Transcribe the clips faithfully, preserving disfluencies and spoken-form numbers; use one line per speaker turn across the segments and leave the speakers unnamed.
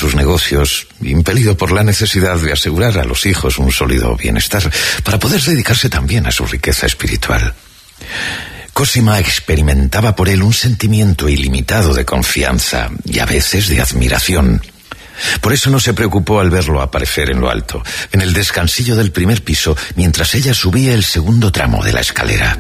sus negocios, impelido por la necesidad de asegurar a los hijos un sólido bienestar, para poder dedicarse también a su riqueza espiritual. Cosima experimentaba por él un sentimiento ilimitado de confianza y a veces de admiración. Por eso no se preocupó al verlo aparecer en lo alto, en el descansillo del primer piso, mientras ella subía el segundo tramo de la escalera.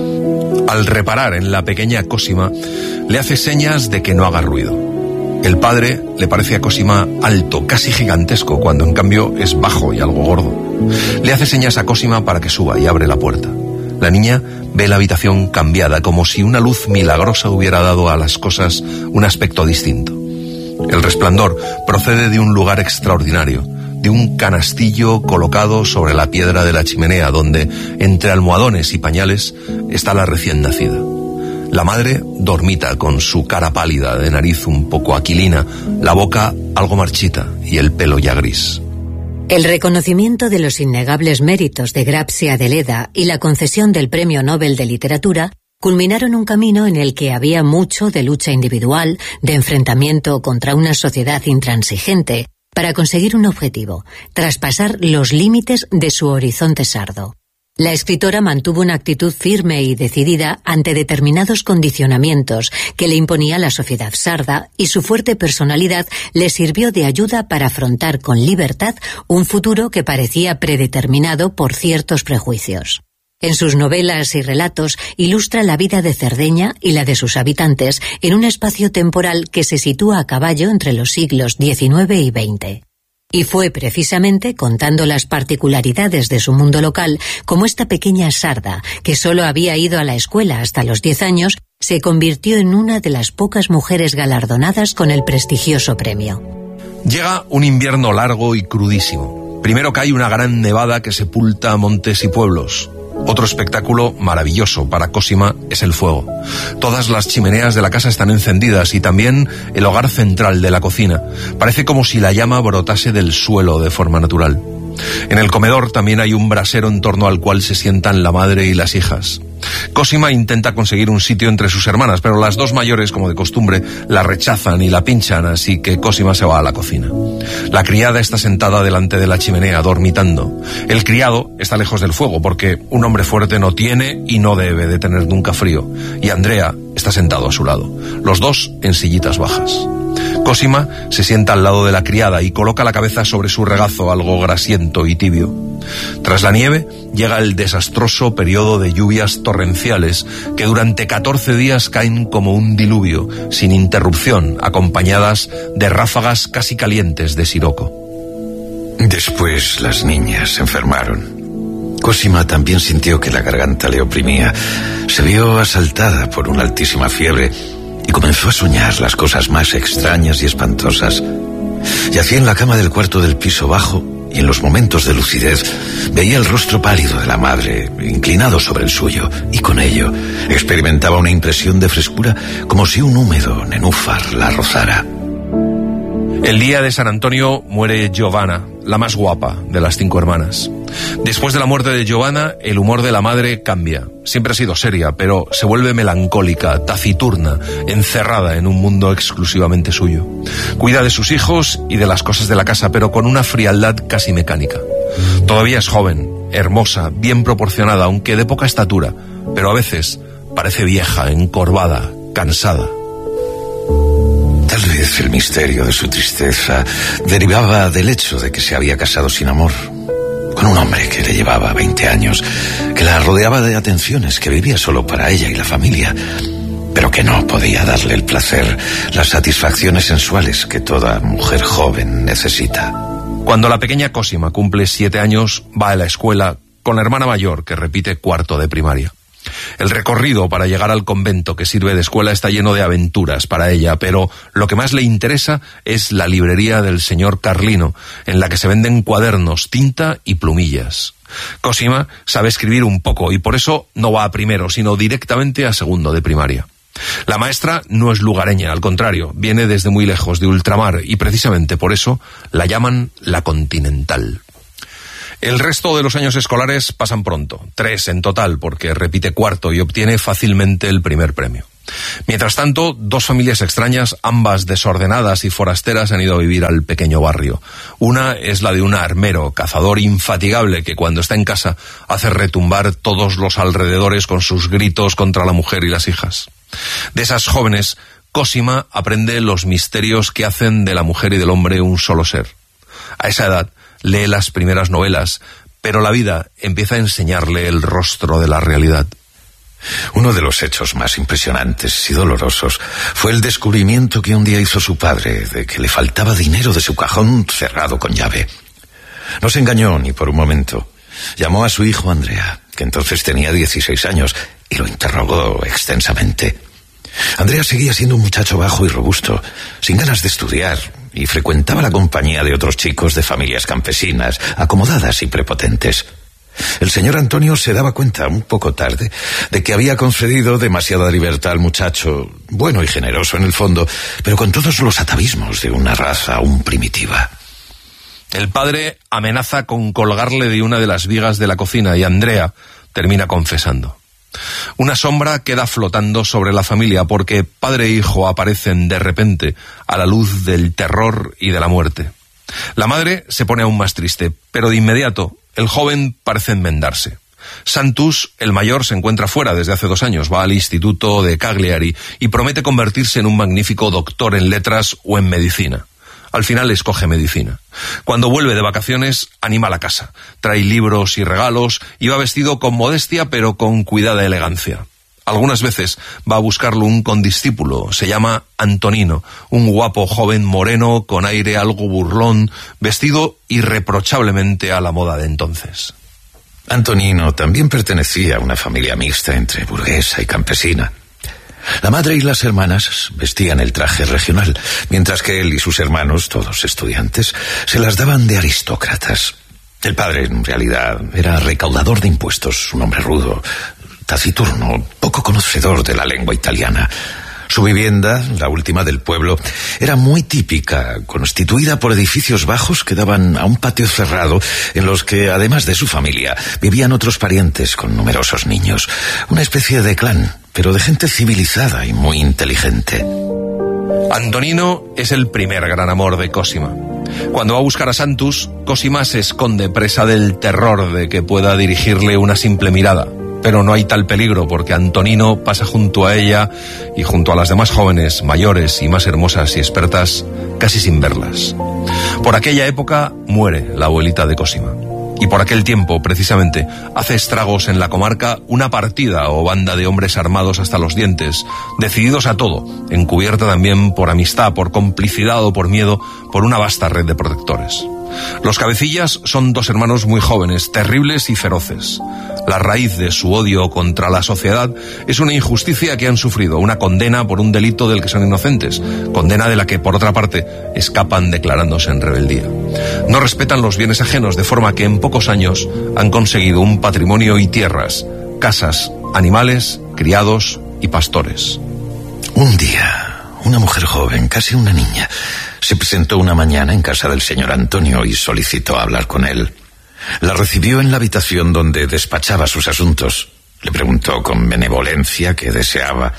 Al reparar en la pequeña Cosima, le hace señas de que no haga ruido. El padre le parece a Cosima alto, casi gigantesco, cuando en cambio es bajo y algo gordo. Le hace señas a Cosima para que suba y abre la puerta. La niña ve la habitación cambiada, como si una luz milagrosa hubiera dado a las cosas un aspecto distinto. El resplandor procede de un lugar extraordinario, de un canastillo colocado sobre la piedra de la chimenea, donde, entre almohadones y pañales, está la recién nacida. La madre dormita, con su cara pálida, de nariz un poco aquilina, la boca algo marchita y el pelo ya gris.
El reconocimiento de los innegables méritos de Grazia Deledda y la concesión del Premio Nobel de Literatura culminaron un camino en el que había mucho de lucha individual, de enfrentamiento contra una sociedad intransigente, para conseguir un objetivo: traspasar los límites de su horizonte sardo. La escritora mantuvo una actitud firme y decidida ante determinados condicionamientos que le imponía la sociedad sarda, y su fuerte personalidad le sirvió de ayuda para afrontar con libertad un futuro que parecía predeterminado por ciertos prejuicios. En sus novelas y relatos ilustra la vida de Cerdeña y la de sus habitantes en un espacio temporal que se sitúa a caballo entre los siglos diecinueve y veinte. Y fue precisamente contando las particularidades de su mundo local como esta pequeña sarda, que solo había ido a la escuela hasta los diez años, se convirtió en una de las pocas mujeres galardonadas con el prestigioso premio.
Llega un invierno largo y crudísimo. Primero cae una gran nevada que sepulta montes y pueblos. Otro espectáculo maravilloso para Cosima es el fuego. Todas las chimeneas de la casa están encendidas y también el hogar central de la cocina. Parece como si la llama brotase del suelo de forma natural. En el comedor también hay un brasero en torno al cual se sientan la madre y las hijas. Cosima intenta conseguir un sitio entre sus hermanas, pero las dos mayores, como de costumbre, la rechazan y la pinchan, así que Cosima se va a la cocina. La criada está sentada delante de la chimenea, dormitando. El criado está lejos del fuego, porque un hombre fuerte no tiene y no debe de tener nunca frío. Y Andrea está sentado a su lado, los dos en sillitas bajas. Cosima se sienta al lado de la criada y coloca la cabeza sobre su regazo, algo grasiento y tibio. Tras la nieve llega el desastroso periodo de lluvias torrenciales que durante catorce días caen como un diluvio, sin interrupción, acompañadas de ráfagas casi calientes de siroco.
Después las niñas se enfermaron. Cosima también sintió que la garganta le oprimía. Se vio asaltada por una altísima fiebre y comenzó a soñar las cosas más extrañas y espantosas. Yacía en la cama del cuarto del piso bajo y en los momentos de lucidez veía el rostro pálido de la madre inclinado sobre el suyo, y con ello experimentaba una impresión de frescura como si un húmedo nenúfar la rozara.
El día de San Antonio muere Giovanna, la más guapa de las cinco hermanas. Después de la muerte de Giovanna, el humor de la madre cambia. Siempre ha sido seria, pero se vuelve melancólica, taciturna, encerrada en un mundo exclusivamente suyo. Cuida de sus hijos y de las cosas de la casa, pero con una frialdad casi mecánica. Todavía es joven, hermosa, bien proporcionada, aunque de poca estatura, pero a veces parece vieja, encorvada, cansada.
Tal vez el misterio de su tristeza derivaba del hecho de que se había casado sin amor, con un hombre que le llevaba veinte años, que la rodeaba de atenciones, que vivía solo para ella y la familia, pero que no podía darle el placer, las satisfacciones sensuales que toda mujer joven necesita.
Cuando la pequeña Cosima cumple siete años, va a la escuela con la hermana mayor, que repite cuarto de primaria. El recorrido para llegar al convento que sirve de escuela está lleno de aventuras para ella, pero lo que más le interesa es la librería del señor Carlino, en la que se venden cuadernos, tinta y plumillas. Cosima sabe escribir un poco y por eso no va a primero, sino directamente a segundo de primaria. La maestra no es lugareña, al contrario, viene desde muy lejos, de ultramar, y precisamente por eso la llaman la Continental. El resto de los años escolares pasan pronto, tres en total, porque repite cuarto y obtiene fácilmente el primer premio. Mientras tanto, dos familias extrañas, ambas desordenadas y forasteras, han ido a vivir al pequeño barrio. Una es la de un armero, cazador infatigable, que cuando está en casa hace retumbar todos los alrededores con sus gritos contra la mujer y las hijas. De esas jóvenes, Cosima aprende los misterios que hacen de la mujer y del hombre un solo ser. A esa edad lee las primeras novelas, pero la vida empieza a enseñarle el rostro de la realidad.
Uno de los hechos más impresionantes y dolorosos fue el descubrimiento que un día hizo su padre de que le faltaba dinero de su cajón cerrado con llave. No se engañó ni por un momento. Llamó a su hijo Andrea, que entonces tenía dieciséis años, y lo interrogó extensamente. Andrea seguía siendo un muchacho bajo y robusto, sin ganas de estudiar, y frecuentaba la compañía de otros chicos de familias campesinas, acomodadas y prepotentes. El señor Antonio se daba cuenta, un poco tarde, de que había concedido demasiada libertad al muchacho, bueno y generoso en el fondo, pero con todos los atavismos de una raza aún primitiva.
El padre amenaza con colgarle de una de las vigas de la cocina y Andrea termina confesando. Una sombra queda flotando sobre la familia porque padre e hijo aparecen de repente a la luz del terror y de la muerte. La madre se pone aún más triste, pero de inmediato el joven parece enmendarse. Santus, el mayor, se encuentra fuera desde hace dos años, va al instituto de Cagliari y promete convertirse en un magnífico doctor en letras o en medicina. Al final escoge medicina. Cuando vuelve de vacaciones, anima la casa. Trae libros y regalos y va vestido con modestia pero con cuidada elegancia. Algunas veces va a buscarlo un condiscípulo, se llama Antonino, un guapo joven moreno con aire algo burlón, vestido irreprochablemente a la moda de entonces.
Antonino también pertenecía a una familia mixta entre burguesa y campesina. La madre y las hermanas vestían el traje regional, mientras que él y sus hermanos, todos estudiantes, se las daban de aristócratas. El padre, en realidad, era recaudador de impuestos, un hombre rudo, taciturno, poco conocedor de la lengua italiana. Su vivienda, la última del pueblo, era muy típica, constituida por edificios bajos que daban a un patio cerrado en los que, además de su familia, vivían otros parientes con numerosos niños. Una especie de clan, pero de gente civilizada y muy inteligente.
Antonino es el primer gran amor de Cosima. Cuando va a buscar a Santus, Cosima se esconde presa del terror de que pueda dirigirle una simple mirada. Pero no hay tal peligro porque Antonino pasa junto a ella y junto a las demás jóvenes, mayores y más hermosas y expertas, casi sin verlas. Por aquella época muere la abuelita de Cosima. Y por aquel tiempo, precisamente, hace estragos en la comarca una partida o banda de hombres armados hasta los dientes, decididos a todo, encubierta también por amistad, por complicidad o por miedo, por una vasta red de protectores. Los cabecillas son dos hermanos muy jóvenes, terribles y feroces. La raíz de su odio contra la sociedad es una injusticia que han sufrido, una condena por un delito del que son inocentes, condena de la que, por otra parte, escapan declarándose en rebeldía. No respetan los bienes ajenos, de forma que en pocos años han conseguido un patrimonio y tierras, casas, animales, criados y pastores.
Un día, una mujer joven, casi una niña, se presentó una mañana en casa del señor Antonio y solicitó hablar con él. La recibió en la habitación donde despachaba sus asuntos. Le preguntó con benevolencia qué deseaba.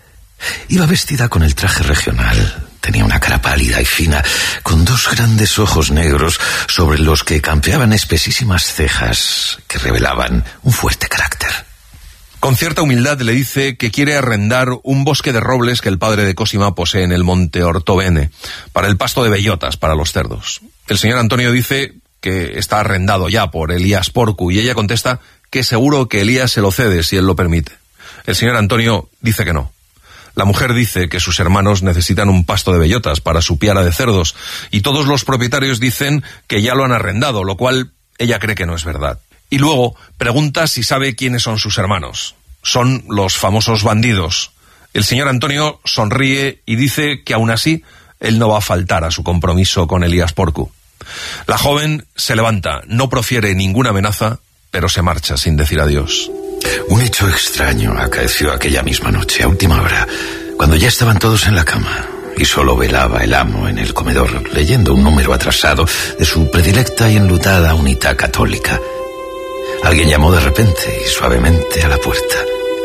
Iba vestida con el traje regional. Tenía una cara pálida y fina, con dos grandes ojos negros sobre los que campeaban espesísimas cejas que revelaban un fuerte carácter.
Con cierta humildad le dice que quiere arrendar un bosque de robles que el padre de Cosima posee en el monte Ortovene, para el pasto de bellotas para los cerdos. El señor Antonio dice que está arrendado ya por Elías Porcu, y ella contesta que seguro que Elías se lo cede si él lo permite. El señor Antonio dice que no. La mujer dice que sus hermanos necesitan un pasto de bellotas para su piara de cerdos, y todos los propietarios dicen que ya lo han arrendado, lo cual ella cree que no es verdad. Y luego pregunta si sabe quiénes son sus hermanos. Son los famosos bandidos. El señor Antonio sonríe y dice que aún así él no va a faltar a su compromiso con Elías Porcu. La joven se levanta, no profiere ninguna amenaza, pero se marcha sin decir adiós.
Un hecho extraño acaeció aquella misma noche, a última hora, cuando ya estaban todos en la cama y solo velaba el amo en el comedor, leyendo un número atrasado de su predilecta y enlutada Unità Católica. Alguien llamó de repente y suavemente a la puerta.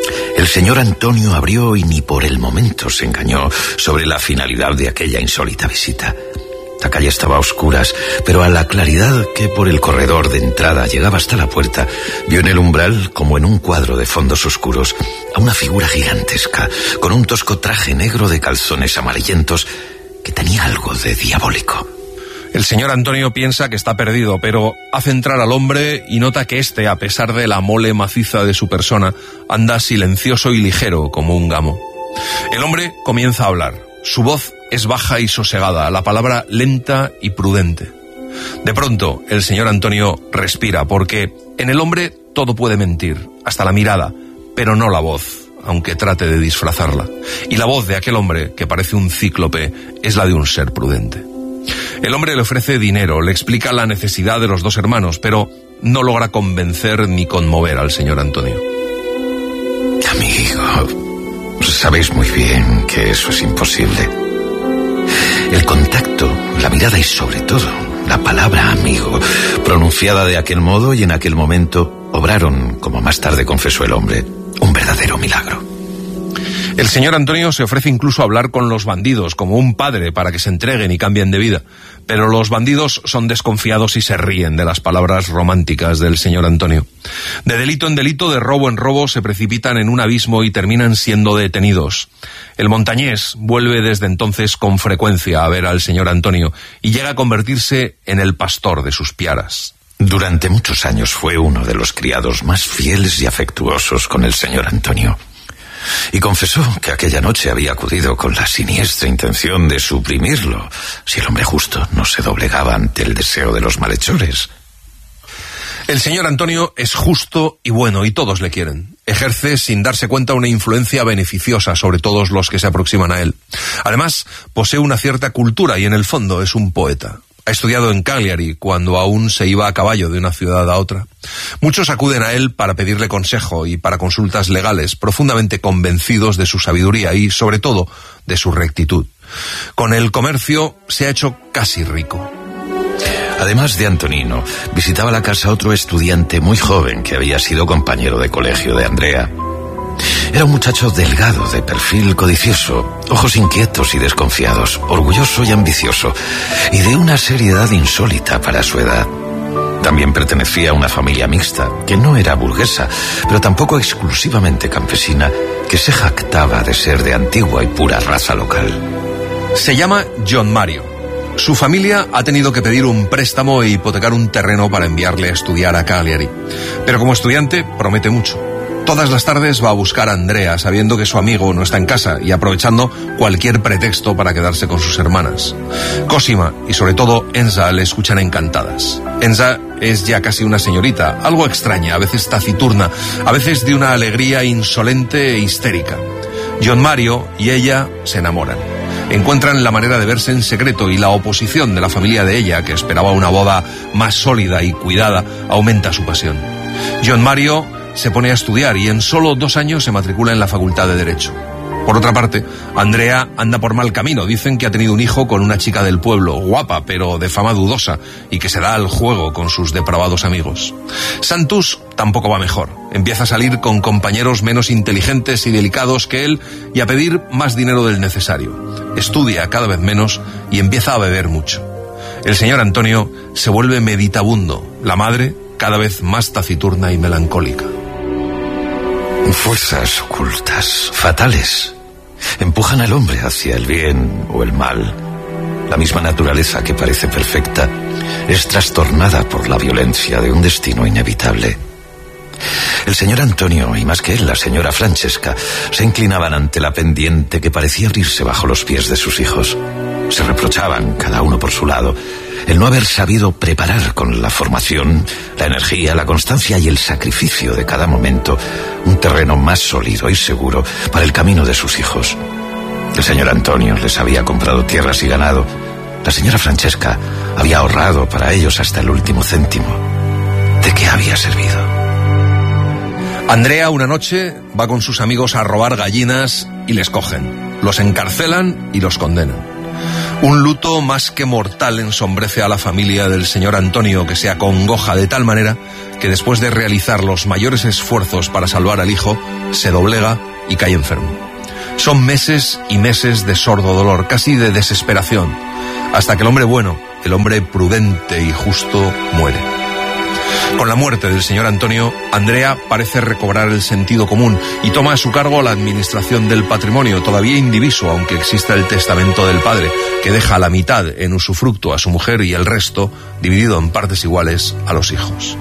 El señor Antonio abrió y ni por el momento se engañó sobre la finalidad de aquella insólita visita. La calle estaba a oscuras, pero a la claridad que por el corredor de entrada llegaba hasta la puerta, vio en el umbral, como en un cuadro de fondos oscuros, a una figura gigantesca, con un tosco traje negro de calzones amarillentos que tenía algo de diabólico.
El señor Antonio piensa que está perdido, pero hace entrar al hombre y nota que éste, a pesar de la mole maciza de su persona, anda silencioso y ligero como un gamo. El hombre comienza a hablar. Su voz es baja y sosegada, la palabra lenta y prudente. De pronto, el señor Antonio respira, porque en el hombre todo puede mentir, hasta la mirada, pero no la voz, aunque trate de disfrazarla. Y la voz de aquel hombre, que parece un cíclope, es la de un ser prudente. El hombre le ofrece dinero, le explica la necesidad de los dos hermanos, pero no logra convencer ni conmover al señor Antonio.
Amigo, sabéis muy bien que eso es imposible. El contacto, la mirada y sobre todo la palabra amigo, pronunciada de aquel modo y en aquel momento, obraron, como más tarde confesó el hombre, un verdadero milagro.
El señor Antonio se ofrece incluso a hablar con los bandidos, como un padre, para que se entreguen y cambien de vida. Pero los bandidos son desconfiados y se ríen de las palabras románticas del señor Antonio. De delito en delito, de robo en robo, se precipitan en un abismo y terminan siendo detenidos. El montañés vuelve desde entonces con frecuencia a ver al señor Antonio y llega a convertirse en el pastor de sus piaras.
Durante muchos años fue uno de los criados más fieles y afectuosos con el señor Antonio. Y confesó que aquella noche había acudido con la siniestra intención de suprimirlo, si el hombre justo no se doblegaba ante el deseo de los malhechores.
El señor Antonio es justo y bueno, y todos le quieren. Ejerce sin darse cuenta una influencia beneficiosa sobre todos los que se aproximan a él. Además, posee una cierta cultura y en el fondo es un poeta. Ha estudiado en Cagliari cuando aún se iba a caballo de una ciudad a otra. Muchos acuden a él para pedirle consejo y para consultas legales, profundamente convencidos de su sabiduría y, sobre todo, de su rectitud. Con el comercio se ha hecho casi rico.
Además de Antonino, visitaba la casa otro estudiante muy joven que había sido compañero de colegio de Andrea. Era un muchacho delgado, de perfil codicioso, ojos inquietos y desconfiados, orgulloso y ambicioso, y de una seriedad insólita para su edad. También pertenecía a una familia mixta, que no era burguesa, pero tampoco exclusivamente campesina, que se jactaba de ser de antigua y pura raza local.
Se llama John Mario. Su familia ha tenido que pedir un préstamo e hipotecar un terreno para enviarle a estudiar a Cagliari. Pero como estudiante promete mucho. Todas las tardes va a buscar a Andrea, sabiendo que su amigo no está en casa y aprovechando cualquier pretexto para quedarse con sus hermanas. Cosima y sobre todo Enza le escuchan encantadas. Enza es ya casi una señorita, algo extraña, a veces taciturna, a veces de una alegría insolente e histérica. John Mario y ella se enamoran. Encuentran la manera de verse en secreto y la oposición de la familia de ella, que esperaba una boda más sólida y cuidada, aumenta su pasión. John Mario se pone a estudiar y en solo dos años se matricula en la Facultad de Derecho. Por otra parte, Andrea anda por mal camino. Dicen que ha tenido un hijo con una chica del pueblo, guapa pero de fama dudosa, y que se da al juego con sus depravados amigos. Santus tampoco va mejor. Empieza a salir con compañeros menos inteligentes y delicados que él y a pedir más dinero del necesario. Estudia cada vez menos y empieza a beber mucho. El señor Antonio se vuelve meditabundo, la madre cada vez más taciturna y melancólica.
Fuerzas ocultas, fatales, empujan al hombre hacia el bien o el mal. La misma naturaleza que parece perfecta es trastornada por la violencia de un destino inevitable. El señor Antonio, y más que él la señora Francesca, se inclinaban ante la pendiente que parecía abrirse bajo los pies de sus hijos. Se reprochaban, cada uno por su lado, el no haber sabido preparar con la formación, la energía, la constancia y el sacrificio de cada momento un terreno más sólido y seguro para el camino de sus hijos. El señor Antonio les había comprado tierras y ganado. La señora Francesca había ahorrado para ellos hasta el último céntimo. ¿De qué había servido?
Andrea una noche va con sus amigos a robar gallinas y les cogen. Los encarcelan y los condenan. Un luto más que mortal ensombrece a la familia del señor Antonio, que se acongoja de tal manera que después de realizar los mayores esfuerzos para salvar al hijo, se doblega y cae enfermo. Son meses y meses de sordo dolor, casi de desesperación, hasta que el hombre bueno, el hombre prudente y justo, muere. Con la muerte del señor Antonio, Andrea parece recobrar el sentido común y toma a su cargo la administración del patrimonio, todavía indiviso, aunque exista el testamento del padre, que deja la mitad en usufructo a su mujer y el resto, dividido en partes iguales, a los hijos.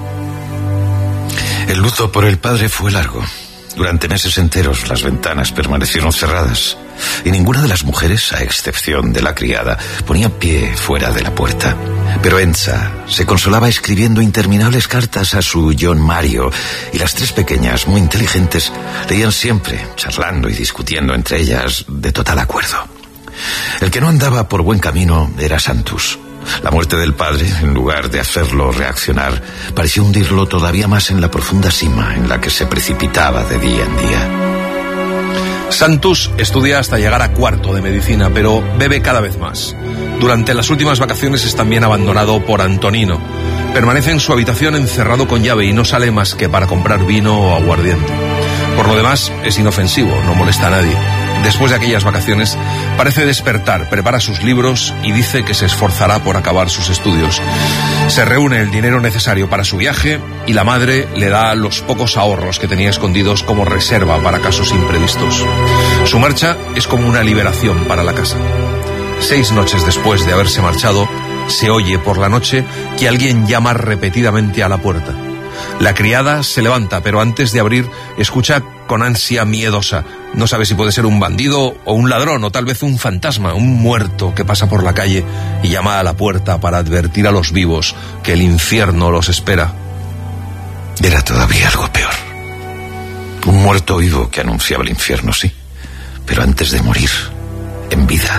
El luto por el padre fue largo. Durante meses enteros las ventanas permanecieron cerradas y ninguna de las mujeres, a excepción de la criada, ponía pie fuera de la puerta. Pero Enza se consolaba escribiendo interminables cartas a su John Mario, y las tres pequeñas, muy inteligentes, leían siempre, charlando y discutiendo entre ellas de total acuerdo. El que no andaba por buen camino era Santus. La muerte del padre, en lugar de hacerlo reaccionar, pareció hundirlo todavía más en la profunda sima en la que se precipitaba de día en día.
Santus estudia hasta llegar a cuarto de medicina, pero bebe cada vez más. Durante las últimas vacaciones es también abandonado por Antonino. Permanece en su habitación encerrado con llave y no sale más que para comprar vino o aguardiente. Por lo demás, es inofensivo, no molesta a nadie. Después de aquellas vacaciones, parece despertar, prepara sus libros y dice que se esforzará por acabar sus estudios. Se reúne el dinero necesario para su viaje y la madre le da los pocos ahorros que tenía escondidos como reserva para casos imprevistos. Su marcha es como una liberación para la casa. Seis noches después de haberse marchado, se oye por la noche que alguien llama repetidamente a la puerta. La criada se levanta, pero antes de abrir escucha con ansia miedosa. No sabe si puede ser un bandido o un ladrón, o tal vez un fantasma, un muerto que pasa por la calle y llama a la puerta para advertir a los vivos que el infierno los espera.
Era todavía algo peor. Un muerto vivo que anunciaba el infierno, sí, pero antes de morir, en vida.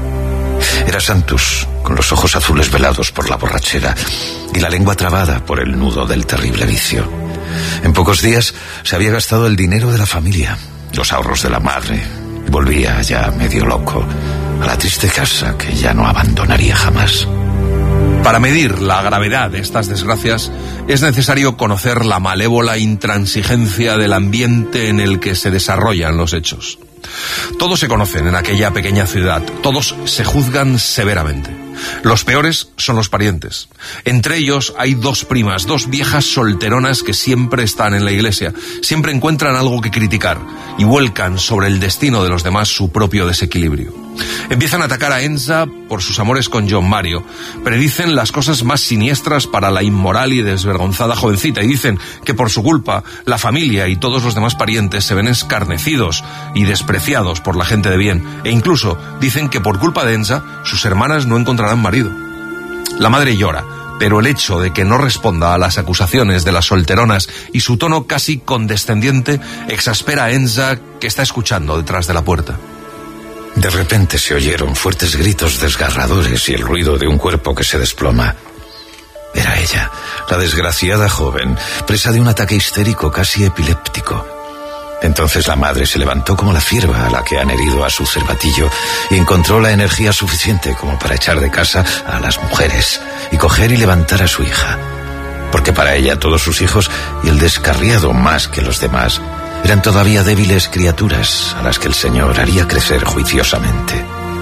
Era Santus, con los ojos azules velados por la borrachera y la lengua trabada por el nudo del terrible vicio. En pocos días se había gastado el dinero de la familia, los ahorros de la madre, y volvía ya medio loco a la triste casa que ya no abandonaría jamás.
Para medir la gravedad de estas desgracias es necesario conocer la malévola intransigencia del ambiente en el que se desarrollan los hechos. Todos se conocen en aquella pequeña ciudad, todos se juzgan severamente. Los peores son los parientes. Entre ellos hay dos primas, dos viejas solteronas que siempre están en la iglesia, siempre encuentran algo que criticar y vuelcan sobre el destino de los demás su propio desequilibrio. Empiezan a atacar a Enza por sus amores con John Mario, predicen las cosas más siniestras para la inmoral y desvergonzada jovencita y dicen que por su culpa la familia y todos los demás parientes se ven escarnecidos y despreciados por la gente de bien, e incluso dicen que por culpa de Enza sus hermanas no encontrarán marido. La madre llora, pero el hecho de que no responda a las acusaciones de las solteronas y su tono casi condescendiente exaspera a Enza, que está escuchando detrás de la puerta.
De repente se oyeron fuertes gritos desgarradores y el ruido de un cuerpo que se desploma. Era ella, la desgraciada joven, presa de un ataque histérico casi epiléptico. Entonces la madre se levantó como la cierva a la que han herido a su cervatillo y encontró la energía suficiente como para echar de casa a las mujeres y coger y levantar a su hija. Porque para ella todos sus hijos, y el descarriado más que los demás, eran todavía débiles criaturas a las que el Señor haría crecer juiciosamente.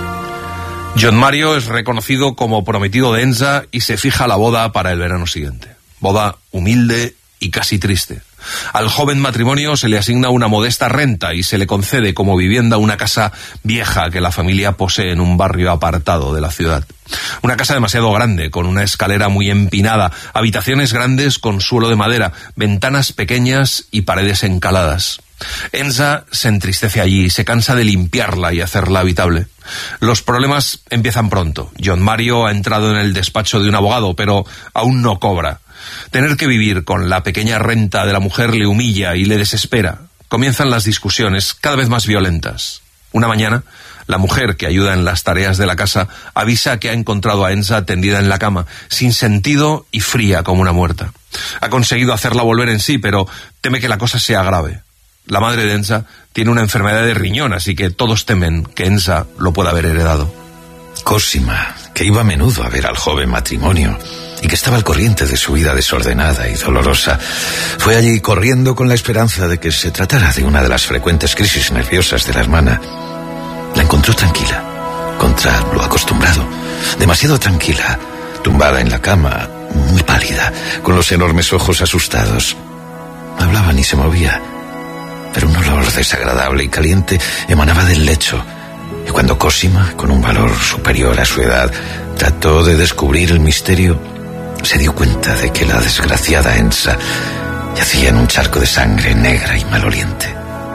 John Mario es reconocido como prometido de Enza y se fija la boda para el verano siguiente. Boda humilde y casi triste. Al joven matrimonio se le asigna una modesta renta y se le concede como vivienda una casa vieja que la familia posee en un barrio apartado de la ciudad. Una casa demasiado grande, con una escalera muy empinada, habitaciones grandes con suelo de madera, ventanas pequeñas y paredes encaladas. Enza se entristece allí y se cansa de limpiarla y hacerla habitable. Los problemas empiezan pronto. John Mario ha entrado en el despacho de un abogado, pero aún no cobra. Tener que vivir con la pequeña renta de la mujer le humilla y le desespera. Comienzan las discusiones, cada vez más violentas. Una mañana, la mujer que ayuda en las tareas de la casa avisa que ha encontrado a Enza tendida en la cama, sin sentido y fría como una muerta. Ha conseguido hacerla volver en sí, pero teme que la cosa sea grave. La madre de Enza tiene una enfermedad de riñón, así que todos temen que Enza lo pueda haber heredado.
Cosima, que iba a menudo a ver al joven matrimonio y que estaba al corriente de su vida desordenada y dolorosa, fue allí corriendo con la esperanza de que se tratara de una de las frecuentes crisis nerviosas de la hermana. La encontró tranquila, contra lo acostumbrado, demasiado tranquila, tumbada en la cama, muy pálida, con los enormes ojos asustados. No hablaba ni se movía, pero un olor desagradable y caliente emanaba del lecho. Y cuando Cosima, con un valor superior a su edad, trató de descubrir el misterio, se dio cuenta de que la desgraciada Ensa yacía en un charco de sangre negra y maloliente.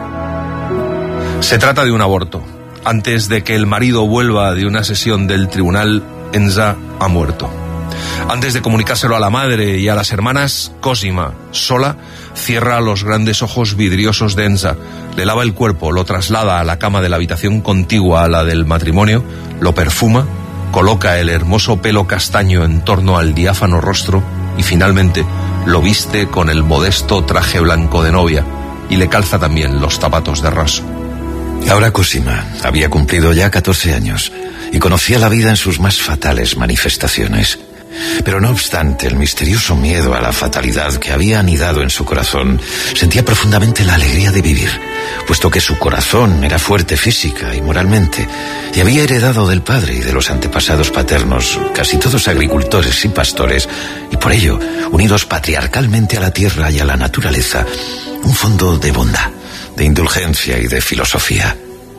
Se trata de un aborto. Antes de que el marido vuelva de una sesión del tribunal, Ensa ha muerto. Antes de comunicárselo a la madre y a las hermanas, Cosima, sola, cierra los grandes ojos vidriosos de Ensa, le lava el cuerpo, lo traslada a la cama de la habitación contigua a la del matrimonio, lo perfuma, coloca el hermoso pelo castaño en torno al diáfano rostro y finalmente lo viste con el modesto traje blanco de novia y le calza también los zapatos de raso.
Ahora Cosima había cumplido ya catorce años y conocía la vida en sus más fatales manifestaciones. Pero no obstante el misterioso miedo a la fatalidad que había anidado en su corazón, sentía profundamente la alegría de vivir, puesto que su corazón era fuerte física y moralmente, y había heredado del padre y de los antepasados paternos, casi todos agricultores y pastores, y por ello, unidos patriarcalmente a la tierra y a la naturaleza, un fondo de bondad, de indulgencia y de filosofía.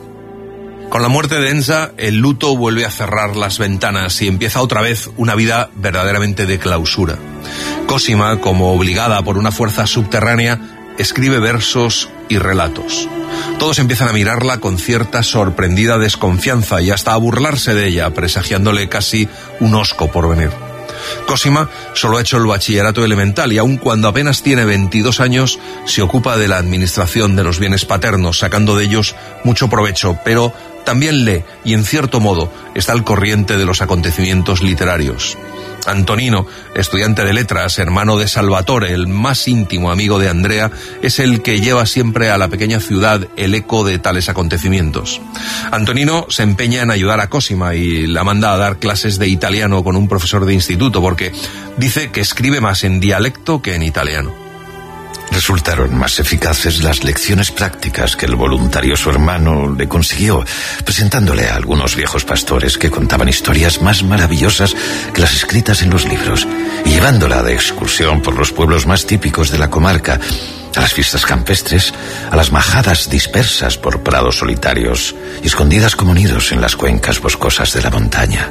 Con la muerte de Ensa, el luto vuelve a cerrar las ventanas y empieza otra vez una vida verdaderamente de clausura. Cosima, como obligada por una fuerza subterránea, escribe versos y relatos. Todos empiezan a mirarla con cierta sorprendida desconfianza y hasta a burlarse de ella, presagiándole casi un hosco por venir. Cosima solo ha hecho el bachillerato elemental y aun cuando apenas tiene veintidós años se ocupa de la administración de los bienes paternos, sacando de ellos mucho provecho, pero también lee y en cierto modo está al corriente de los acontecimientos literarios. Antonino, estudiante de letras, hermano de Salvatore, el más íntimo amigo de Andrea, es el que lleva siempre a la pequeña ciudad el eco de tales acontecimientos. Antonino se empeña en ayudar a Cosima y la manda a dar clases de italiano con un profesor de instituto porque dice que escribe más en dialecto que en italiano.
Resultaron más eficaces las lecciones prácticas que el voluntarioso hermano le consiguió, presentándole a algunos viejos pastores que contaban historias más maravillosas que las escritas en los libros, y llevándola de excursión por los pueblos más típicos de la comarca, a las fiestas campestres, a las majadas dispersas por prados solitarios y escondidas como nidos en las cuencas boscosas de la montaña.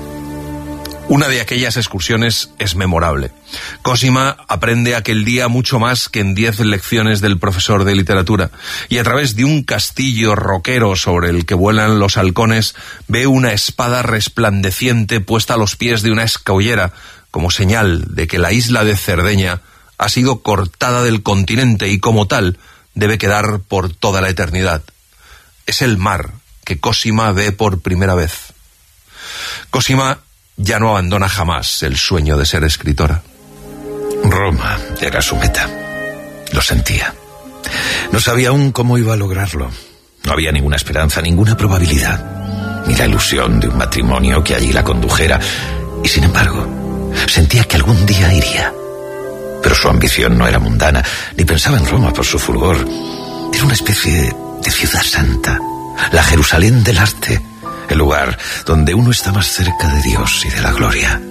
Una de aquellas excursiones es memorable. Cosima aprende aquel día mucho más que en diez lecciones del profesor de literatura, y a través de un castillo roquero sobre el que vuelan los halcones ve una espada resplandeciente puesta a los pies de una escaollera, como señal de que la isla de Cerdeña ha sido cortada del continente y como tal debe quedar por toda la eternidad. Es el mar que Cosima ve por primera vez. Cosima ya no abandona jamás el sueño de ser escritora.
Roma era su meta. Lo sentía. No sabía aún cómo iba a lograrlo. No había ninguna esperanza, ninguna probabilidad, ni la ilusión de un matrimonio que allí la condujera. Y sin embargo, sentía que algún día iría. Pero su ambición no era mundana, ni pensaba en Roma por su fulgor. Era una especie de ciudad santa, la Jerusalén del arte, el lugar donde uno está más cerca de Dios y de la gloria.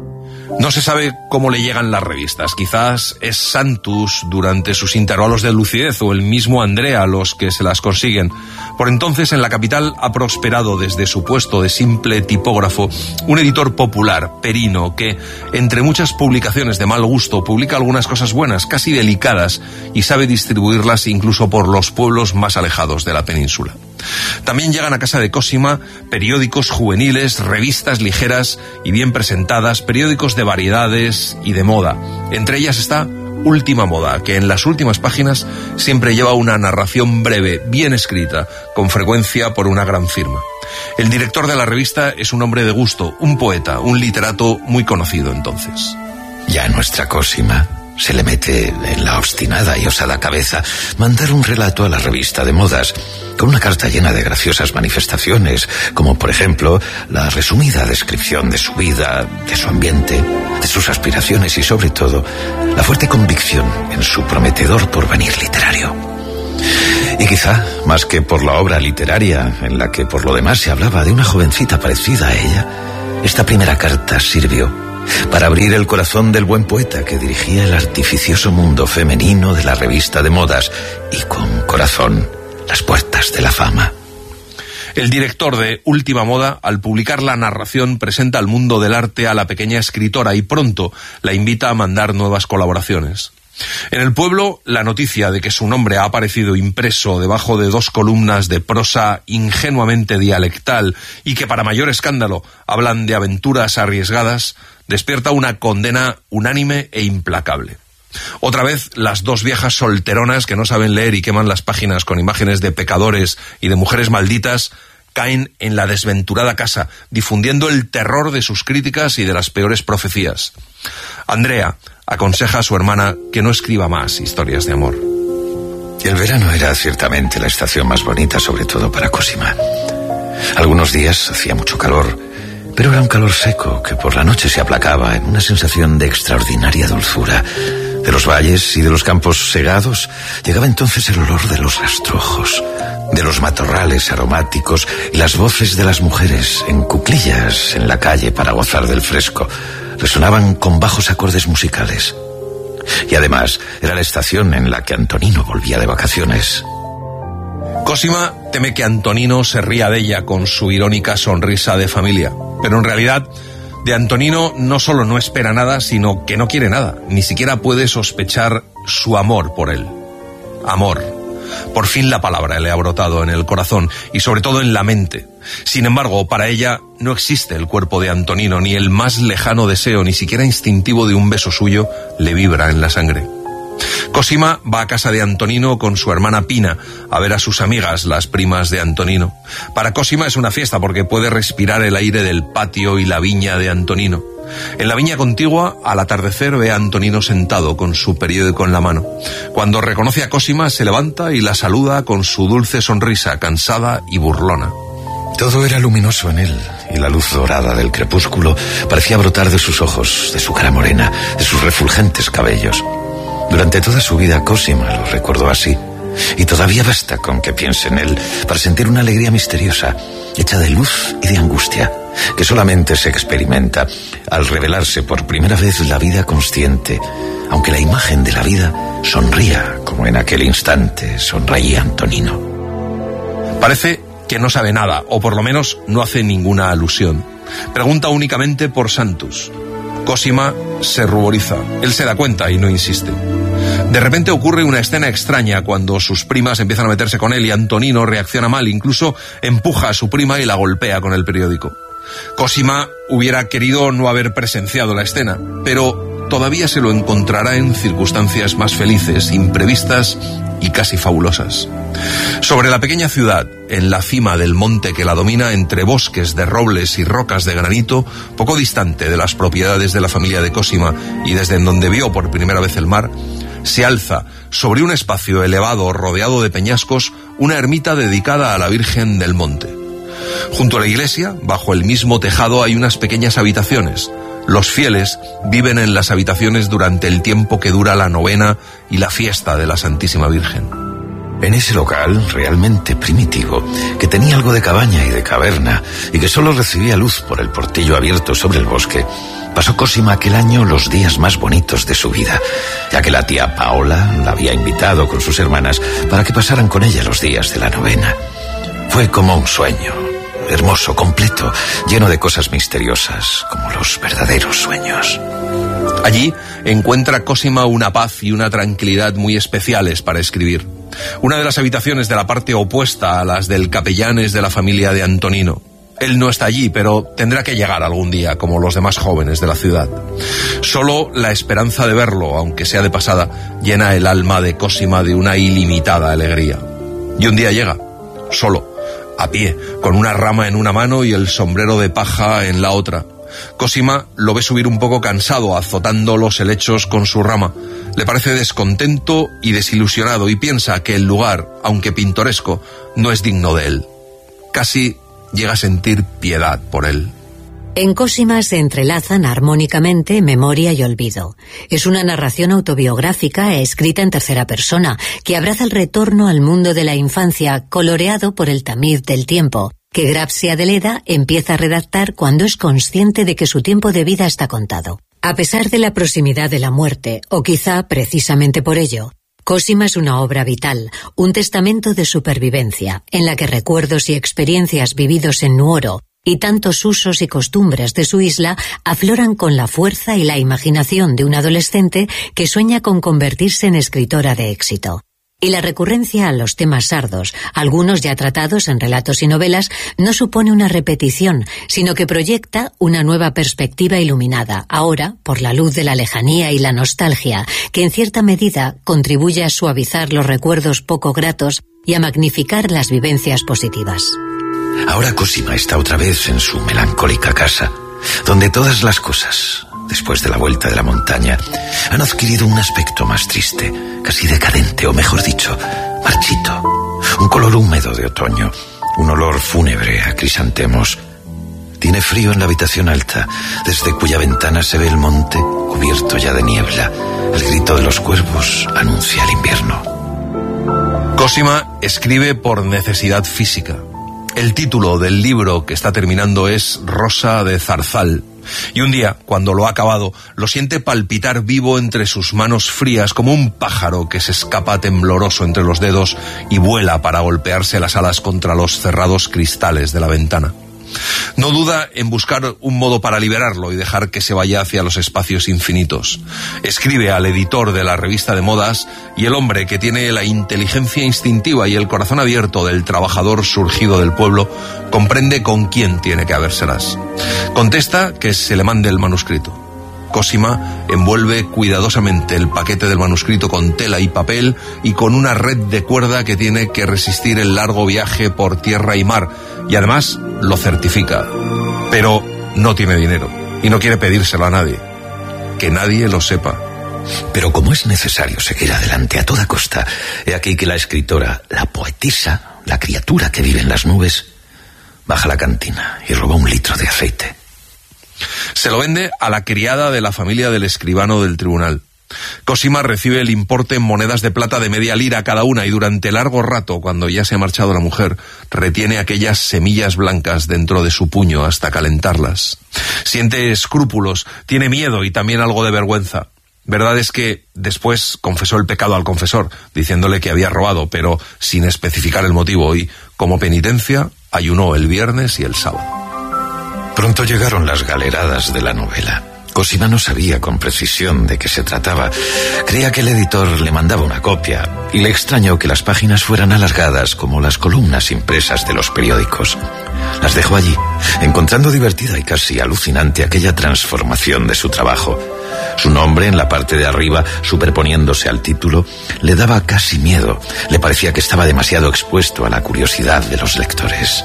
No se sabe cómo le llegan las revistas. Quizás es Santus durante sus intervalos de lucidez o el mismo Andrea los que se las consiguen. Por entonces en la capital ha prosperado desde su puesto de simple tipógrafo un editor popular, Perino, que entre muchas publicaciones de mal gusto publica algunas cosas buenas, casi delicadas, y sabe distribuirlas incluso por los pueblos más alejados de la península. También llegan a casa de Cosima periódicos juveniles, revistas ligeras y bien presentadas, periódicos de variedades y de moda. Entre ellas está Última Moda, que en las últimas páginas siempre lleva una narración breve, bien escrita, con frecuencia por una gran firma. El director de la revista es un hombre de gusto, un poeta, un literato muy conocido entonces.
Ya nuestra Cosima se le mete en la obstinada y osada cabeza mandar un relato a la revista de modas, con una carta llena de graciosas manifestaciones, como por ejemplo la resumida descripción de su vida, de su ambiente, de sus aspiraciones y sobre todo la fuerte convicción en su prometedor porvenir literario. Y quizá, más que por la obra literaria, en la que por lo demás se hablaba de una jovencita parecida a ella, esta primera carta sirvió para abrir el corazón del buen poeta que dirigía el artificioso mundo femenino de la revista de modas y con corazón las puertas de la fama.
El director de Última Moda, al publicar la narración, presenta al mundo del arte a la pequeña escritora y pronto la invita a mandar nuevas colaboraciones. En el pueblo, la noticia de que su nombre ha aparecido impreso debajo de dos columnas de prosa ingenuamente dialectal y que para mayor escándalo hablan de aventuras arriesgadas, despierta una condena unánime e implacable. Otra vez, las dos viejas solteronas que no saben leer y queman las páginas con imágenes de pecadores y de mujeres malditas caen en la desventurada casa, difundiendo el terror de sus críticas y de las peores profecías. Andrea aconseja a su hermana que no escriba más historias de amor.
El verano era ciertamente la estación más bonita, sobre todo para Cosima. Algunos días hacía mucho calor, pero era un calor seco que por la noche se aplacaba en una sensación de extraordinaria dulzura. De los valles y de los campos segados llegaba entonces el olor de los rastrojos, de los matorrales aromáticos y las voces de las mujeres en cuclillas en la calle para gozar del fresco. Resonaban con bajos acordes musicales. Y además era la estación en la que Antonino volvía de vacaciones.
Cosima teme que Antonino se ría de ella con su irónica sonrisa de familia, pero en realidad de Antonino no solo no espera nada, sino que no quiere nada, ni siquiera puede sospechar su amor por él. Amor. Por fin la palabra le ha brotado en el corazón y sobre todo en la mente. Sin embargo, para ella no existe el cuerpo de Antonino, ni el más lejano deseo, ni siquiera instintivo de un beso suyo, le vibra en la sangre. Cosima va a casa de Antonino con su hermana Pina a ver a sus amigas, las primas de Antonino. Para Cosima es una fiesta porque puede respirar el aire del patio y la viña de Antonino. En la viña contigua, al atardecer, ve a Antonino sentado con su periódico en la mano. Cuando reconoce a Cosima, se levanta y la saluda con su dulce sonrisa, cansada y burlona.
Todo era luminoso en él, y la luz dorada del crepúsculo parecía brotar de sus ojos, de su cara morena, de sus refulgentes cabellos. Durante toda su vida Cosima lo recordó así, y todavía basta con que piense en él para sentir una alegría misteriosa, hecha de luz y de angustia, que solamente se experimenta al revelarse por primera vez la vida consciente, aunque la imagen de la vida sonría como en aquel instante sonreía Antonino.
Parece que no sabe nada, o por lo menos no hace ninguna alusión. Pregunta únicamente por Santos. Cosima se ruboriza. Él se da cuenta y no insiste. De repente ocurre una escena extraña cuando sus primas empiezan a meterse con él y Antonino reacciona mal, incluso empuja a su prima y la golpea con el periódico. Cosima hubiera querido no haber presenciado la escena, pero todavía se lo encontrará en circunstancias más felices, imprevistas y casi fabulosas. Sobre la pequeña ciudad, en la cima del monte que la domina, entre bosques de robles y rocas de granito, poco distante de las propiedades de la familia de Cosima y desde en donde vio por primera vez el mar, se alza, sobre un espacio elevado rodeado de peñascos, una ermita dedicada a la Virgen del Monte. Junto a la iglesia, bajo el mismo tejado, hay unas pequeñas habitaciones. Los fieles viven en las habitaciones durante el tiempo que dura la novena y la fiesta de la Santísima Virgen.
En ese local, realmente primitivo, que tenía algo de cabaña y de caverna, y que solo recibía luz por el portillo abierto sobre el bosque, pasó Cosima aquel año los días más bonitos de su vida, ya que la tía Paola la había invitado con sus hermanas para que pasaran con ella los días de la novena. Fue como un sueño, hermoso, completo, lleno de cosas misteriosas, como los verdaderos sueños.
Allí encuentra Cosima una paz y una tranquilidad muy especiales para escribir. Una de las habitaciones de la parte opuesta a las del capellanes de la familia de Antonino. Él no está allí, pero tendrá que llegar algún día, como los demás jóvenes de la ciudad. Solo la esperanza de verlo, aunque sea de pasada, llena el alma de Cosima de una ilimitada alegría. Y un día llega, solo, a pie, con una rama en una mano y el sombrero de paja en la otra. Cosima lo ve subir un poco cansado, azotando los helechos con su rama. Le parece descontento y desilusionado y piensa que el lugar, aunque pintoresco, no es digno de él. Casi llega a sentir piedad por él.
En Cosima se entrelazan armónicamente memoria y olvido. Es una narración autobiográfica e escrita en tercera persona, que abraza el retorno al mundo de la infancia, coloreado por el tamiz del tiempo, que Grazia de Leda empieza a redactar cuando es consciente de que su tiempo de vida está contado. A pesar de la proximidad de la muerte, o quizá precisamente por ello, Cosima es una obra vital, un testamento de supervivencia, en la que recuerdos y experiencias vividos en Nuoro y tantos usos y costumbres de su isla afloran con la fuerza y la imaginación de un adolescente que sueña con convertirse en escritora de éxito. Y la recurrencia a los temas sardos, algunos ya tratados en relatos y novelas, no supone una repetición, sino que proyecta una nueva perspectiva iluminada, ahora por la luz de la lejanía y la nostalgia, que en cierta medida contribuye a suavizar los recuerdos poco gratos y a magnificar las vivencias positivas.
Ahora Cosima está otra vez en su melancólica casa, donde todas las cosas, después de la vuelta de la montaña, han adquirido un aspecto más triste, casi decadente, o mejor dicho, marchito. Un color húmedo de otoño, un olor fúnebre a crisantemos. Tiene frío en la habitación alta, desde cuya ventana se ve el monte cubierto ya de niebla. El grito de los cuervos anuncia el invierno.
Cosima escribe por necesidad física. El título del libro que está terminando es Rosa de Zarzal. Y un día, cuando lo ha acabado, lo siente palpitar vivo entre sus manos frías como un pájaro que se escapa tembloroso entre los dedos y vuela para golpearse las alas contra los cerrados cristales de la ventana. No duda en buscar un modo para liberarlo y dejar que se vaya hacia los espacios infinitos. Escribe al editor de la revista de modas y el hombre que tiene la inteligencia instintiva y el corazón abierto del trabajador surgido del pueblo comprende con quién tiene que habérselas. Contesta que se le mande el manuscrito. Cosima envuelve cuidadosamente el paquete del manuscrito con tela y papel y con una red de cuerda que tiene que resistir el largo viaje por tierra y mar, y además lo certifica. Pero no tiene dinero y no quiere pedírselo a nadie. Que nadie lo sepa.
Pero como es necesario seguir adelante a toda costa, he aquí que la escritora, la poetisa, la criatura que vive en las nubes, baja a la cantina y roba un litro de aceite.
Se lo vende a la criada de la familia del escribano del tribunal. Cosima recibe el importe en monedas de plata de media lira cada una y durante largo rato, cuando ya se ha marchado la mujer, retiene aquellas semillas blancas dentro de su puño hasta calentarlas. Siente escrúpulos, tiene miedo y también algo de vergüenza. Verdad es que después confesó el pecado al confesor, diciéndole que había robado, pero sin especificar el motivo, y como penitencia ayunó el viernes y el sábado.
Pronto llegaron las galeradas de la novela. Cosima no sabía con precisión de qué se trataba. Creía que el editor le mandaba una copia y le extrañó que las páginas fueran alargadas como las columnas impresas de los periódicos. Las dejó allí, encontrando divertida y casi alucinante aquella transformación de su trabajo. Su nombre en la parte de arriba, superponiéndose al título, le daba casi miedo. Le parecía que estaba demasiado expuesto a la curiosidad de los lectores.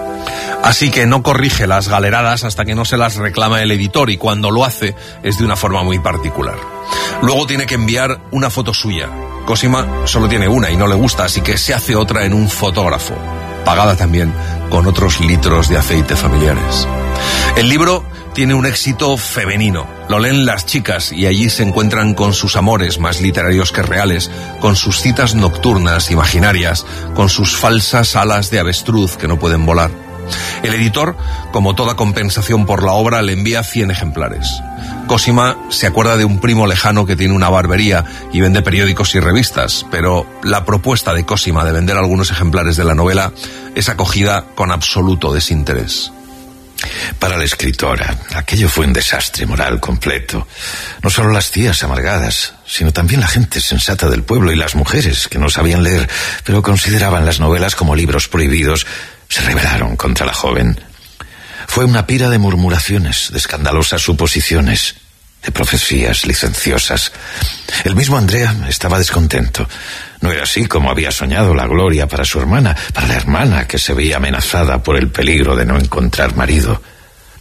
Así que no corrige las galeradas hasta que no se las reclama el editor, y cuando lo hace es de una forma muy particular. Luego tiene que enviar una foto suya. Cosima solo tiene una y no le gusta, así que se hace otra en un fotógrafo, pagada también con otros litros de aceite familiares. El libro tiene un éxito femenino. Lo leen las chicas y allí se encuentran con sus amores más literarios que reales, con sus citas nocturnas imaginarias, con sus falsas alas de avestruz que no pueden volar. El editor, como toda compensación por la obra, le envía cien ejemplares. Cosima se acuerda de un primo lejano que tiene una barbería y vende periódicos y revistas, pero la propuesta de Cosima de vender algunos ejemplares de la novela es acogida con absoluto desinterés.
Para la escritora, aquello fue un desastre moral completo. No solo las tías amargadas, sino también la gente sensata del pueblo y las mujeres que no sabían leer, pero consideraban las novelas como libros prohibidos, se rebelaron contra la joven. Fue una pira de murmuraciones, de escandalosas suposiciones, de profecías licenciosas. El mismo Andrea estaba descontento. No era así como había soñado la gloria para su hermana, para la hermana que se veía amenazada por el peligro de no encontrar marido.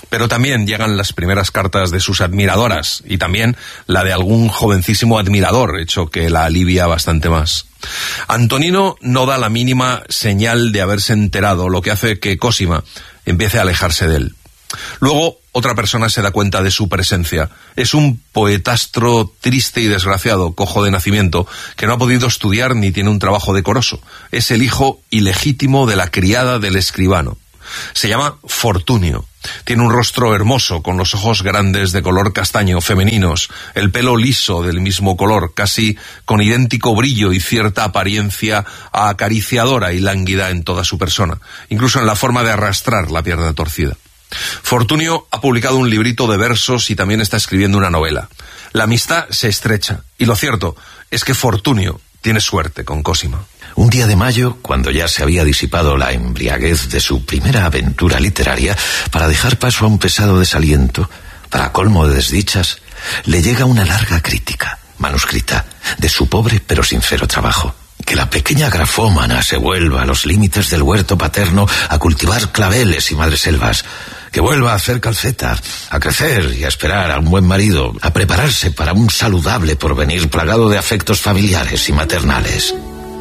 Pero también llegan las primeras cartas de sus admiradoras y también la de algún jovencísimo admirador, hecho que la alivia bastante más. Antonino no da la mínima señal de haberse enterado, lo que hace que Cosima empiece a alejarse de él. Luego, otra persona se da cuenta de su presencia. Es un poetastro triste y desgraciado, cojo de nacimiento, que no ha podido estudiar ni tiene un trabajo decoroso. Es el hijo ilegítimo de la criada del escribano. Se llama Fortunio. Tiene un rostro hermoso, con los ojos grandes de color castaño, femeninos, el pelo liso del mismo color, casi con idéntico brillo y cierta apariencia acariciadora y lánguida en toda su persona, incluso en la forma de arrastrar la pierna torcida. Fortunio ha publicado un librito de versos y también está escribiendo una novela. La amistad se estrecha, y lo cierto es que Fortunio tiene suerte con Cosima.
Un día de mayo, cuando ya se había disipado la embriaguez de su primera aventura literaria, para dejar paso a un pesado desaliento, para colmo de desdichas, le llega una larga crítica, manuscrita, de su pobre pero sincero trabajo. Que la pequeña grafómana se vuelva a los límites del huerto paterno a cultivar claveles y madreselvas, que vuelva a hacer calceta, a crecer y a esperar a un buen marido, a prepararse para un saludable porvenir plagado de afectos familiares y maternales.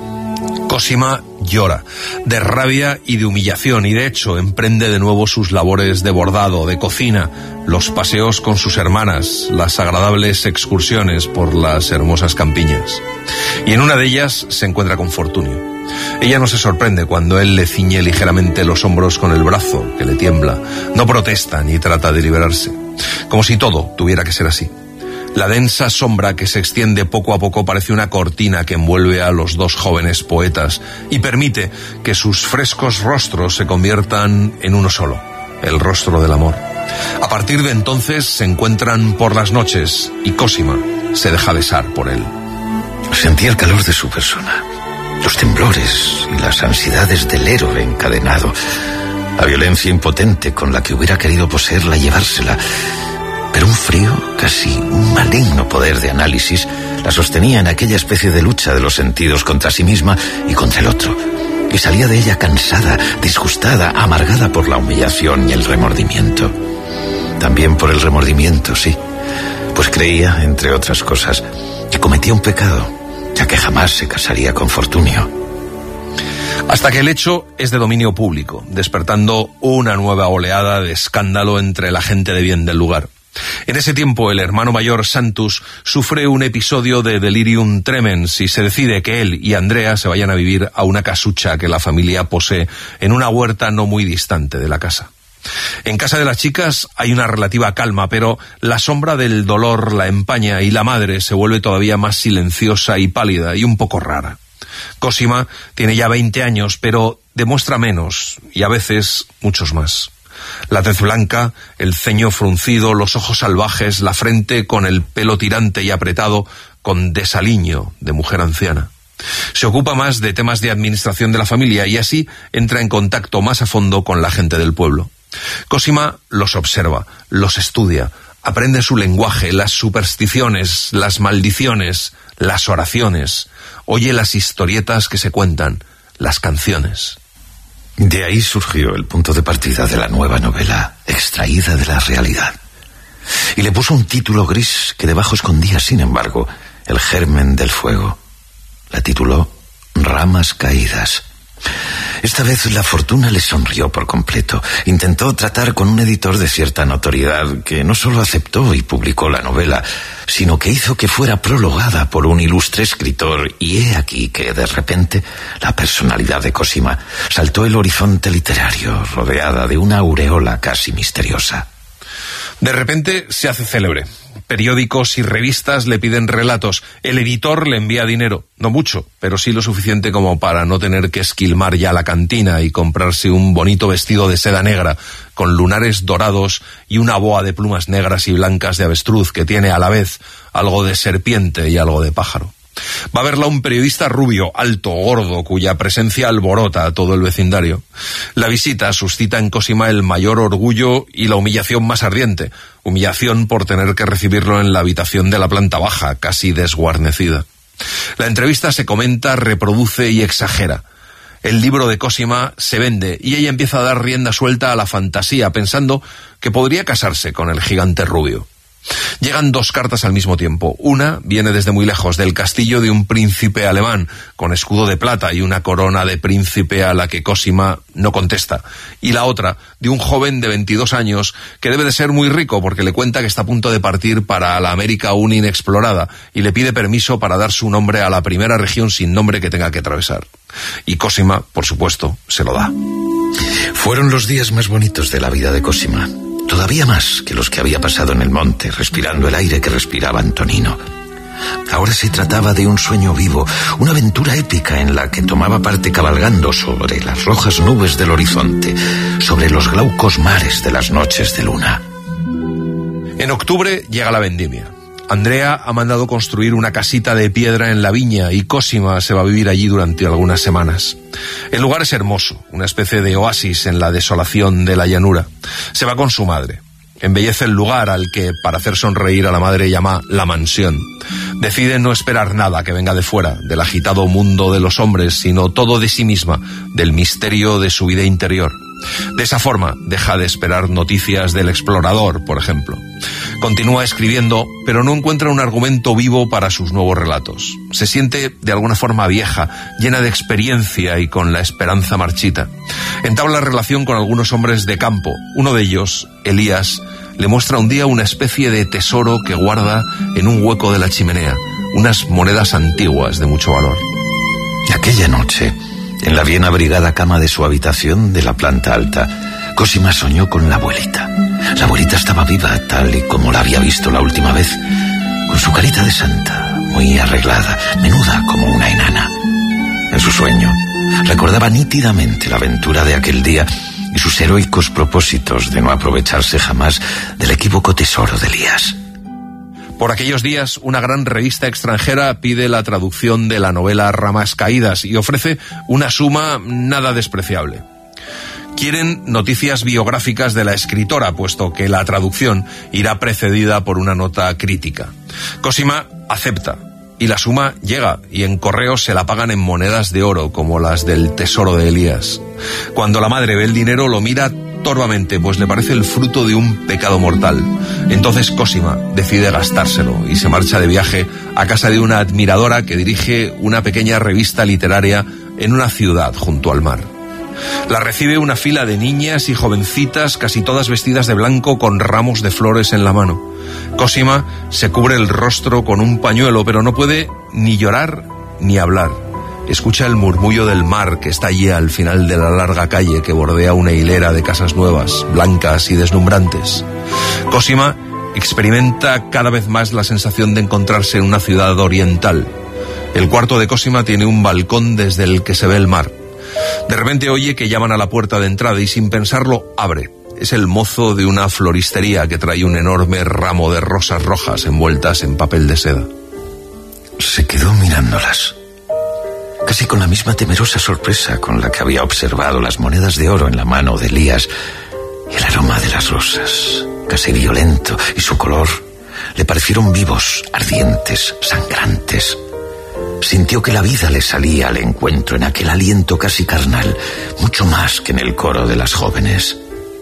Cosima llora, de rabia y de humillación, y de hecho emprende de nuevo sus labores de bordado, de cocina, los paseos con sus hermanas, las agradables excursiones por las hermosas campiñas. Y en una de ellas se encuentra con Fortunio. Ella no se sorprende cuando él le ciñe ligeramente los hombros con el brazo, que le tiembla. No protesta ni trata de liberarse, como si todo tuviera que ser así. La densa sombra que se extiende poco a poco parece una cortina que envuelve a los dos jóvenes poetas y permite que sus frescos rostros se conviertan en uno solo, el rostro del amor. A partir de entonces se encuentran por las noches y Cosima se deja besar por él.
Sentía el calor de su persona, los temblores y las ansiedades del héroe encadenado, la violencia impotente con la que hubiera querido poseerla y llevársela. Pero un frío, casi un maligno poder de análisis, la sostenía en aquella especie de lucha de los sentidos contra sí misma y contra el otro, y salía de ella cansada, disgustada, amargada por la humillación y el remordimiento. También por el remordimiento, sí, pues creía, entre otras cosas, que cometía un pecado, ya que jamás se casaría con Fortunio.
Hasta que el hecho es de dominio público, despertando una nueva oleada de escándalo entre la gente de bien del lugar. En ese tiempo, el hermano mayor Santus sufre un episodio de delirium tremens y se decide que él y Andrea se vayan a vivir a una casucha que la familia posee en una huerta no muy distante de la casa. En casa de las chicas hay una relativa calma, pero la sombra del dolor la empaña y la madre se vuelve todavía más silenciosa y pálida y un poco rara. Cosima tiene ya veinte años, pero demuestra menos y a veces muchos más. La tez blanca, el ceño fruncido, los ojos salvajes, la frente con el pelo tirante y apretado, con desaliño de mujer anciana. Se ocupa más de temas de administración de la familia y así entra en contacto más a fondo con la gente del pueblo. Cosima los observa, los estudia, aprende su lenguaje, las supersticiones, las maldiciones, las oraciones, oye las historietas que se cuentan, las canciones.
De ahí surgió el punto de partida de la nueva novela, extraída de la realidad. Y le puso un título gris que debajo escondía, sin embargo, el germen del fuego. La tituló Ramas caídas. Esta vez la fortuna le sonrió por completo. Intentó tratar con un editor de cierta notoriedad que no solo aceptó y publicó la novela, sino que hizo que fuera prologada por un ilustre escritor, y he aquí que de repente la personalidad de Cosima saltó el horizonte literario, rodeada de una aureola casi misteriosa.
De repente se hace célebre. Periódicos y revistas le piden relatos. El editor le envía dinero. No mucho, pero sí lo suficiente como para no tener que esquilmar ya la cantina y comprarse un bonito vestido de seda negra con lunares dorados y una boa de plumas negras y blancas de avestruz que tiene a la vez algo de serpiente y algo de pájaro. Va a verla un periodista rubio, alto, gordo, cuya presencia alborota a todo el vecindario. La visita suscita en Cosima el mayor orgullo y la humillación más ardiente. Humillación por tener que recibirlo en la habitación de la planta baja, casi desguarnecida. La entrevista se comenta, reproduce y exagera. El libro de Cosima se vende y ella empieza a dar rienda suelta a la fantasía, pensando que podría casarse con el gigante rubio. Llegan dos cartas al mismo tiempo. Una viene desde muy lejos, del castillo de un príncipe alemán, con escudo de plata y una corona de príncipe a la que Cosima no contesta. Y la otra, de un joven de veintidós años, que debe de ser muy rico porque le cuenta que está a punto de partir para la América aún inexplorada y le pide permiso para dar su nombre a la primera región sin nombre que tenga que atravesar. Y Cosima, por supuesto, se lo da.
Fueron los días más bonitos de la vida de Cosima. Todavía más que los que había pasado en el monte, respirando el aire que respiraba Antonino. Ahora se trataba de un sueño vivo, una aventura épica en la que tomaba parte cabalgando sobre las rojas nubes del horizonte, sobre los glaucos mares de las noches de luna.
En octubre llega la vendimia. Andrea ha mandado construir una casita de piedra en la viña y Cosima se va a vivir allí durante algunas semanas. El lugar es hermoso, una especie de oasis en la desolación de la llanura. Se va con su madre. Embellece el lugar al que, para hacer sonreír a la madre, llama la mansión. Decide no esperar nada que venga de fuera, del agitado mundo de los hombres, sino todo de sí misma, del misterio de su vida interior. De esa forma, deja de esperar noticias del explorador, por ejemplo. Continúa escribiendo, pero no encuentra un argumento vivo para sus nuevos relatos. Se siente de alguna forma vieja, llena de experiencia y con la esperanza marchita. Entabla relación con algunos hombres de campo. Uno de ellos, Elías, le muestra un día una especie de tesoro que guarda en un hueco de la chimenea, unas monedas antiguas de mucho valor.
Aquella noche, en la bien abrigada cama de su habitación de la planta alta, Cosima soñó con la abuelita. La abuelita estaba viva, tal y como la había visto la última vez, con su carita de santa, muy arreglada, menuda como una enana. En su sueño, recordaba nítidamente la aventura de aquel día y sus heroicos propósitos de no aprovecharse jamás del equívoco tesoro de Elías.
Por aquellos días, una gran revista extranjera pide la traducción de la novela Ramas Caídas y ofrece una suma nada despreciable. Quieren noticias biográficas de la escritora, puesto que la traducción irá precedida por una nota crítica. Cosima acepta, y la suma llega, y en correos se la pagan en monedas de oro, como las del tesoro de Elías. Cuando la madre ve el dinero, lo mira torvamente, pues le parece el fruto de un pecado mortal. Entonces Cosima decide gastárselo y se marcha de viaje a casa de una admiradora que dirige una pequeña revista literaria en una ciudad junto al mar. La recibe una fila de niñas y jovencitas, casi todas vestidas de blanco con ramos de flores en la mano. Cosima se cubre el rostro con un pañuelo, pero no puede ni llorar ni hablar. Escucha el murmullo del mar que está allí al final de la larga calle que bordea una hilera de casas nuevas, blancas y deslumbrantes. Cosima experimenta cada vez más la sensación de encontrarse en una ciudad oriental. El cuarto de Cosima tiene un balcón desde el que se ve el mar. De repente oye que llaman a la puerta de entrada y sin pensarlo abre. Es el mozo de una floristería que trae un enorme ramo de rosas rojas envueltas en papel de seda.
Se quedó mirándolas, casi con la misma temerosa sorpresa con la que había observado las monedas de oro en la mano de Elías y el aroma de las rosas, casi violento, y su color le parecieron vivos, ardientes, sangrantes. Sintió que la vida le salía al encuentro en aquel aliento casi carnal, mucho más que en el coro de las jóvenes.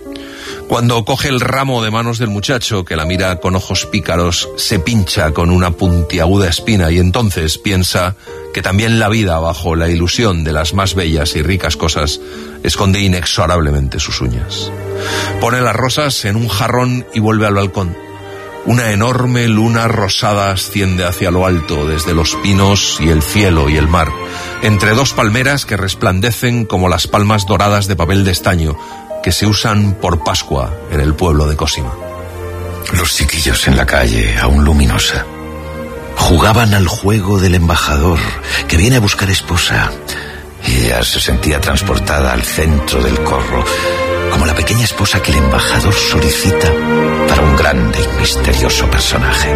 Cuando coge el ramo de manos del muchacho, que la mira con ojos pícaros, se pincha con una puntiaguda espina y entonces piensa que también la vida, bajo la ilusión de las más bellas y ricas cosas, esconde inexorablemente sus uñas. Pone las rosas en un jarrón y vuelve al balcón. Una enorme luna rosada asciende hacia lo alto, desde los pinos y el cielo y el mar, entre dos palmeras que resplandecen como las palmas doradas de papel de estaño que se usan por Pascua en el pueblo de Cosima.
Los chiquillos en la calle, aún luminosa, jugaban al juego del embajador que viene a buscar esposa. Ella se sentía transportada al centro del corro, como la pequeña esposa que el embajador solicita para un grande y misterioso personaje.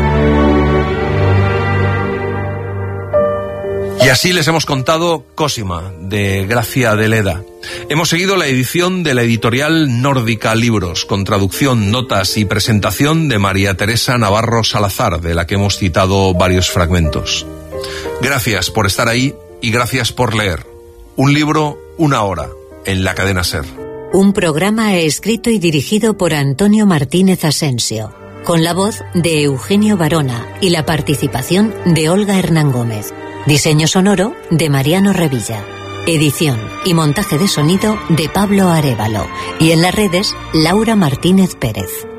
Y así les hemos contado Cosima, de Gracia de Leda. Hemos seguido la edición de la editorial Nórdica Libros, con traducción, notas y presentación de María Teresa Navarro Salazar, de la que hemos citado varios fragmentos. Gracias por estar ahí y gracias por leer. Un libro, una hora, en la cadena SER.
Un programa escrito y dirigido por Antonio Martínez Asensio, con la voz de Eugenio Barona y la participación de Olga Hernán Gómez. Diseño sonoro de Mariano Revilla. Edición y montaje de sonido de Pablo Arévalo. Y en las redes, Laura Martínez Pérez.